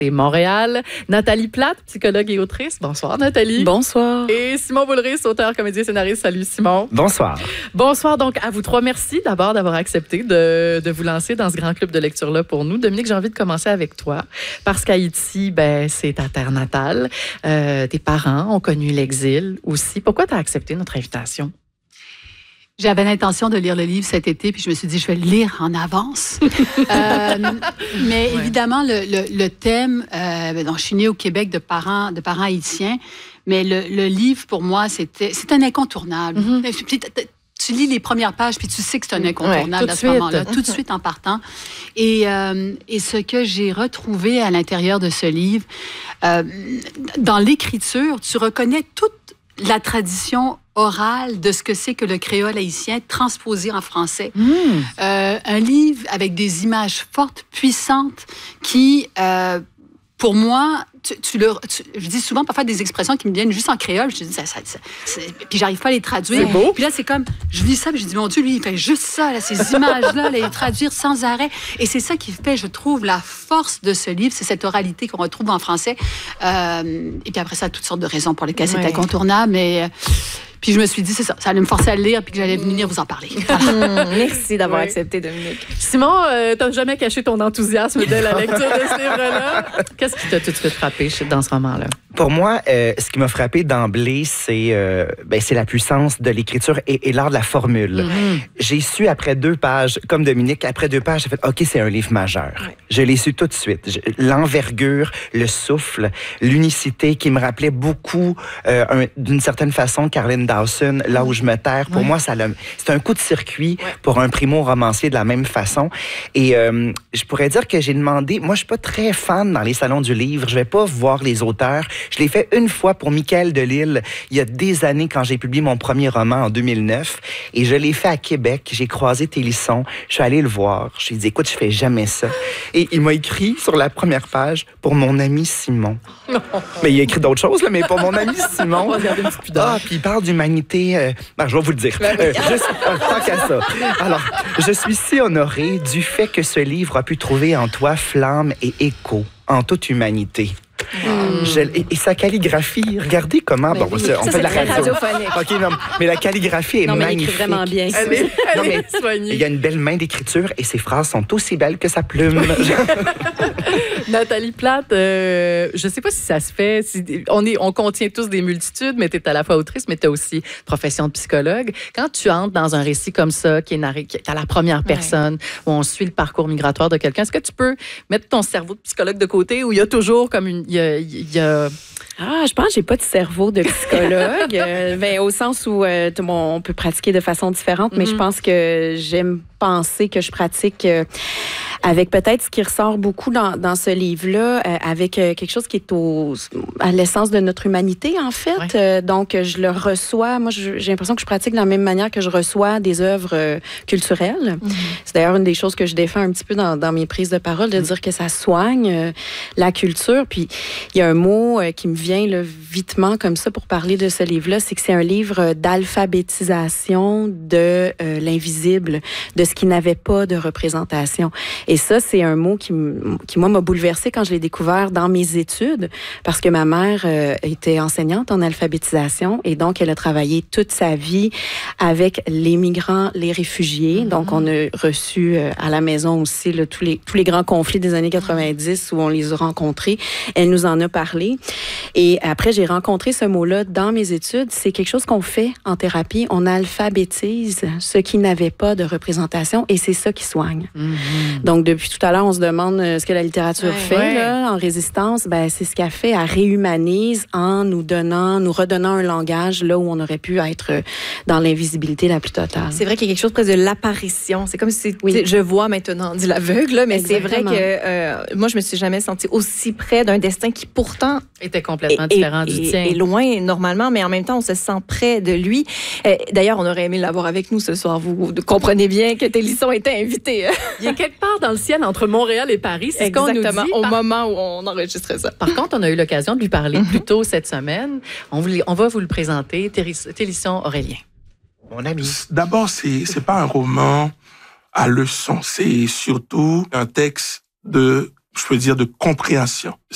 et Montréal. Nathalie Plate, psychologue et autrice. Bonsoir, Nathalie. Bonsoir. Et Simon Boulris, auteur, comédien, scénariste. Salut, Simon. Bonsoir. Bonsoir, donc, à vous trois. Merci d'abord d'avoir accepté de vous lancer dans ce grand club de lecture-là pour nous. Dominique, j'ai envie de commencer avec toi parce qu'Haïti, c'est ta terre natale. Tes parents ont connu l'exil aussi. Pourquoi tu as accepté notre invitation? J'avais l'intention de lire le livre cet été, puis je me suis dit, je vais le lire en avance. Mais évidemment, le thème, donc, je suis née au Québec de parents haïtiens, mais le livre, pour moi, c'est un incontournable. Mm-hmm. Puis, tu lis les premières pages, puis tu sais que c'est un incontournable à ce moment-là, tout de suite en partant. Et ce que j'ai retrouvé à l'intérieur de ce livre, dans l'écriture, tu reconnais toute la tradition orale de ce que c'est que le créole haïtien transposé en français. Un livre avec des images fortes, puissantes, qui, pour moi, je dis souvent parfois des expressions qui me viennent juste en créole. Je dis, puis j'arrive pas à les traduire. C'est beau. Puis là, c'est comme, je lis ça, puis je dis, mon Dieu, lui, il fait juste ça, là, ces images-là, les traduire sans arrêt. Et c'est ça qui fait, je trouve, la force de ce livre, c'est cette oralité qu'on retrouve en français. Et puis après ça, toutes sortes de raisons pour lesquelles c'est incontournable, mais... Puis je me suis dit, c'est ça allait me forcer à le lire puis que j'allais venir vous en parler. Merci d'avoir accepté, Dominique. Simon, t'as jamais caché ton enthousiasme de la lecture de ce livre-là. Qu'est-ce qui t'a tout de suite frappé dans ce roman-là? Pour moi, ce qui m'a frappé d'emblée, c'est la puissance de l'écriture et l'art de la formule. J'ai su après 2 pages, comme Dominique, après 2 pages, j'ai fait « OK, c'est un livre majeur ». Je l'ai su tout de suite. L'envergure, le souffle, l'unicité qui me rappelait beaucoup, d'une certaine façon, Caroline Dawson, Là où je me terre. Pour moi, c'est un coup de circuit pour un primo-romancier de la même façon. Et je pourrais dire que j'ai demandé... Moi, je suis pas très fan dans les salons du livre. Je vais pas voir les auteurs. Je l'ai fait une fois pour Michael Delisle, il y a des années, quand j'ai publié mon premier roman en 2009. Et je l'ai fait à Québec. J'ai croisé Télisson. Je suis allé le voir. Je lui ai dit, écoute, je fais jamais ça. Et il m'a écrit sur la première page pour mon ami Simon. Mais il a écrit d'autres choses, là, mais pour mon ami Simon. On va regarder un petit peu d'art. Puis il parle d'humanité. Je vais vous le dire. Tant qu'à ça. Alors, je suis si honoré du fait que ce livre a pu trouver en toi flamme et écho en toute humanité. Et sa calligraphie, regardez comment... on fait de la radio. OK, non, mais la calligraphie est magnifique. Elle écrit vraiment bien. Elle est soignée. Il y a une belle main d'écriture et ses phrases sont aussi belles que sa plume. Nathalie Plate, je sais pas si ça se fait. On contient tous des multitudes, mais tu es à la fois autrice, mais tu as aussi profession de psychologue. Quand tu entres dans un récit comme ça, qui est narré à la première personne, où on suit le parcours migratoire de quelqu'un, est-ce que tu peux mettre ton cerveau de psychologue de côté ou il y a toujours comme je pense que j'ai pas de cerveau de psychologue, au sens où on peut pratiquer de façon différente, mais je pense que j'aime penser que je pratique avec peut-être ce qui ressort beaucoup dans ce livre-là, avec quelque chose qui est à l'essence de notre humanité, en fait. Donc, je le reçois. Moi, j'ai l'impression que je pratique de la même manière que je reçois des œuvres culturelles. C'est d'ailleurs une des choses que je défends un petit peu dans mes prises de parole, de dire que ça soigne la culture. Puis, il y a un mot qui me vient vitement comme ça pour parler de ce livre-là, c'est que c'est un livre d'alphabétisation de l'invisible, de ce qui n'avait pas de représentation. Et ça, c'est un mot qui moi, m'a bouleversée quand je l'ai découvert dans mes études, parce que ma mère était enseignante en alphabétisation et donc elle a travaillé toute sa vie avec les migrants, les réfugiés. Donc, on a reçu à la maison aussi tous les grands conflits des années 90 où on les a rencontrés. Elle nous en a parlé. Et après, j'ai rencontré ce mot-là dans mes études. C'est quelque chose qu'on fait en thérapie. On alphabétise ce qui n'avait pas de représentation et c'est ça qui soigne. Donc, depuis tout à l'heure, on se demande ce que la littérature fait là, en résistance. C'est ce qu'elle fait. Elle réhumanise en nous redonnant un langage là où on aurait pu être dans l'invisibilité la plus totale. C'est vrai qu'il y a quelque chose presque de l'apparition. C'est comme si je vois maintenant, dit l'aveugle, là, mais Exactement. C'est vrai que moi, je me suis jamais sentie aussi près d'un destin qui pourtant était complètement différent du tien. Et loin, normalement, mais en même temps, on se sent près de lui. D'ailleurs, on aurait aimé l'avoir avec nous ce soir. Vous comprenez bien que Télisson était invité. Il est quelque part dans le ciel entre Montréal et Paris, c'est ce qu'on nous dit. Au moment où on enregistrait ça. Par contre, on a eu l'occasion de lui parler plus tôt cette semaine. On va vous le présenter, Télisson Aurélien. Mon ami. D'abord, c'est pas un roman à leçon, c'est surtout un texte de compréhension.